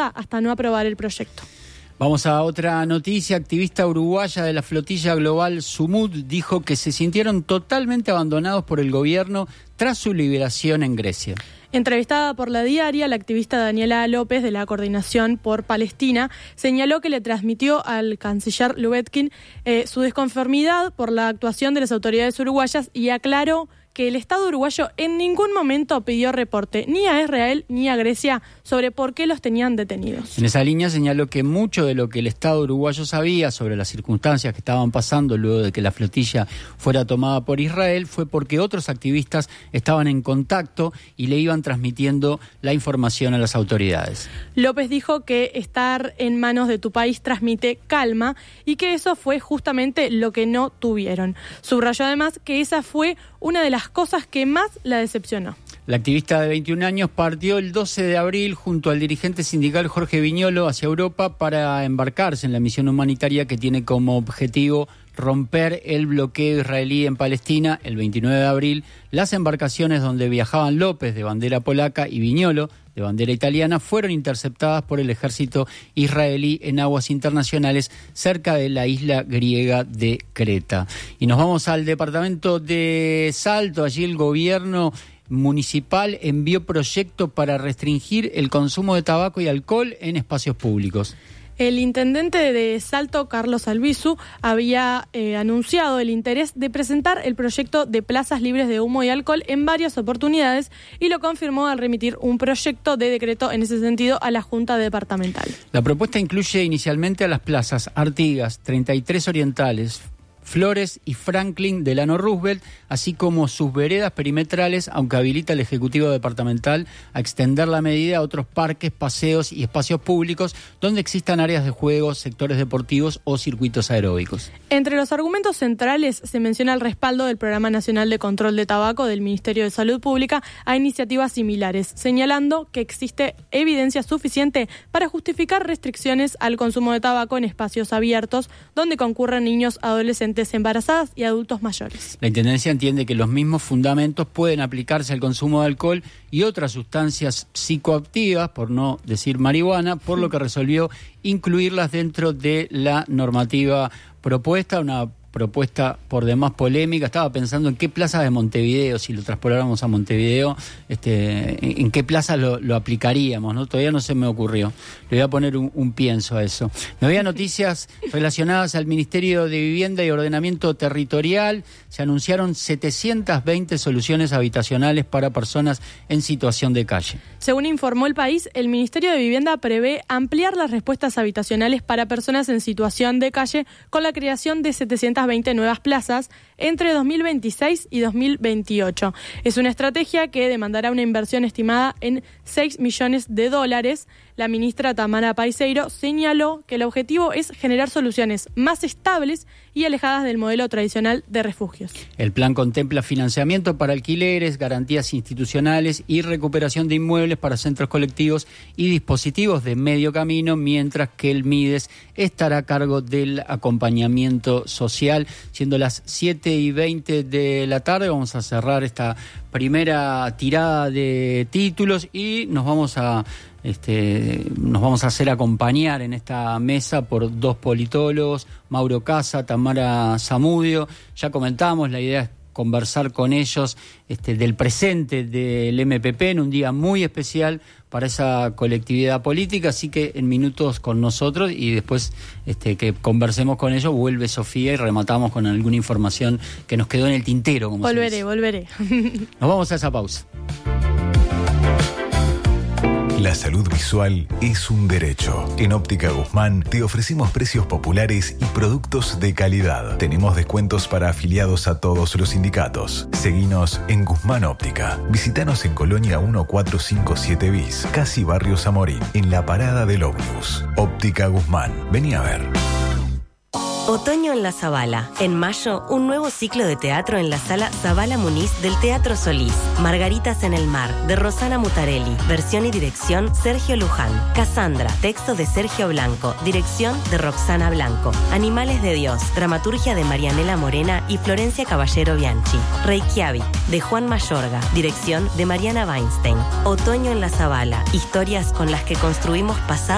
retirarla hasta no aprobar el proyecto. Vamos a otra noticia. Activista uruguaya de la flotilla global Sumud dijo que se sintieron totalmente abandonados por el gobierno tras su liberación en Grecia. Entrevistada por La Diaria, la activista Daniela López, de la Coordinación por Palestina, señaló que le transmitió al canciller Lubetkin su desconformidad por la actuación de las autoridades uruguayas y aclaró que el Estado uruguayo en ningún momento pidió reporte ni a Israel ni a Grecia sobre por qué los tenían detenidos. En esa línea señaló que mucho de lo que el Estado uruguayo sabía sobre las circunstancias que estaban pasando luego de que la flotilla fuera tomada por Israel fue porque otros activistas estaban en contacto y le iban transmitiendo la información a las autoridades. López dijo que estar en manos de tu país transmite calma y que eso fue justamente lo que no tuvieron. Subrayó además que esa fue una de las cosas que más la decepcionó. La activista de 21 años partió el 12 de abril junto al dirigente sindical Jorge Viñolo hacia Europa para embarcarse en la misión humanitaria que tiene como objetivo romper el bloqueo israelí en Palestina. El 29 de abril, las embarcaciones donde viajaban López, de bandera polaca, y Viñolo, de bandera italiana, fueron interceptadas por el ejército israelí en aguas internacionales cerca de la isla griega de Creta. Y nos vamos al departamento de Salto. Allí el gobierno municipal envió proyecto para restringir el consumo de tabaco y alcohol en espacios públicos. El intendente de Salto, Carlos Albizu, había anunciado el interés de presentar el proyecto de plazas libres de humo y alcohol en varias oportunidades y lo confirmó al remitir un proyecto de decreto en ese sentido a la Junta Departamental. La propuesta incluye inicialmente a las plazas Artigas, 33 Orientales, Flores y Franklin Delano Roosevelt, así como sus veredas perimetrales, aunque habilita el Ejecutivo Departamental a extender la medida a otros parques, paseos y espacios públicos donde existan áreas de juego, sectores deportivos o circuitos aeróbicos. Entre los argumentos centrales se menciona el respaldo del Programa Nacional de Control de Tabaco del Ministerio de Salud Pública a iniciativas similares, señalando que existe evidencia suficiente para justificar restricciones al consumo de tabaco en espacios abiertos donde concurren niños, adolescentes, embarazadas y adultos mayores. La Intendencia entiende que los mismos fundamentos pueden aplicarse al consumo de alcohol y otras sustancias psicoactivas, por no decir marihuana, por lo que resolvió incluirlas dentro de la normativa propuesta, una propuesta por demás polémica. Estaba pensando en qué plaza de Montevideo, si lo transportáramos a Montevideo, en qué plaza lo aplicaríamos, ¿no? Todavía no se me ocurrió. Le voy a poner un pienso a eso. Me voy a noticias relacionadas al Ministerio de Vivienda y Ordenamiento Territorial. Se anunciaron 720 soluciones habitacionales para personas en situación de calle. Según informó El País, el Ministerio de Vivienda prevé ampliar las respuestas habitacionales para personas en situación de calle con la creación de 720 nuevas plazas entre 2026 y 2028. Es una estrategia que demandará una inversión estimada en $6 millones. La ministra Tamara Paiseiro señaló que el objetivo es generar soluciones más estables y alejadas del modelo tradicional de refugios. El plan contempla financiamiento para alquileres, garantías institucionales y recuperación de inmuebles para centros colectivos y dispositivos de medio camino, mientras que el MIDES estará a cargo del acompañamiento social. Siendo las 7:20 de la tarde, vamos a cerrar esta primera tirada de títulos y nos vamos a hacer acompañar en esta mesa por dos politólogos, Mauro Casa, Tamara Zamudio. Ya comentamos, la idea es conversar con ellos del presente del MPP en un día muy especial para esa colectividad política, así que en minutos con nosotros y después que conversemos con ellos vuelve Sofía y rematamos con alguna información que nos quedó en el tintero. Como Volveré. Nos vamos a esa pausa. La salud visual es un derecho. En Óptica Guzmán te ofrecemos precios populares y productos de calidad. Tenemos descuentos para afiliados a todos los sindicatos. Seguinos en Guzmán Óptica. Visítanos en Colonia 1457 bis, casi Barrio Zamorín, en la parada del ómnibus. Óptica Guzmán. Vení a ver. Otoño en la Zabala. En mayo, un nuevo ciclo de teatro en la sala Zabala Muniz del Teatro Solís. Margaritas en el mar, de Rosana Mutarelli. Versión y dirección, Sergio Luján. Cassandra, texto de Sergio Blanco. Dirección de Roxana Blanco. Animales de Dios, dramaturgia de Marianela Morena y Florencia Caballero Bianchi. Reykjavik, de Juan Mayorga. Dirección de Mariana Weinstein. Otoño en la Zabala. Historias con las que construimos pasado